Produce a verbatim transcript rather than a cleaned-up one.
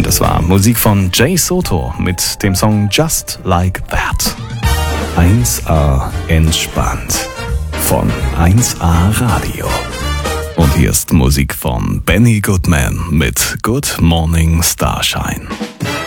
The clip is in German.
Das war Musik von Jay Soto mit dem Song Just Like That. eins A entspannt von eins A Radio. Und hier ist Musik von Benny Goodman mit Good Morning Starshine.